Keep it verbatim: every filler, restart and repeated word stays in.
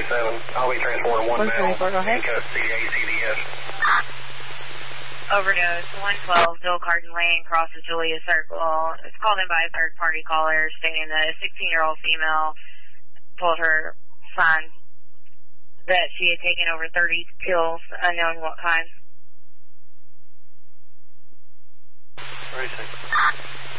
seven. I'll be transporting one male. one twenty-four, go ahead. Handcuffed to A C D S. Overdose, one twelve, Bill Carson Lane, crosses Julia Circle. It's called in by a third-party caller stating that a sixteen-year-old female told her son that she had taken over thirty pills, unknown what kind. thirty-six.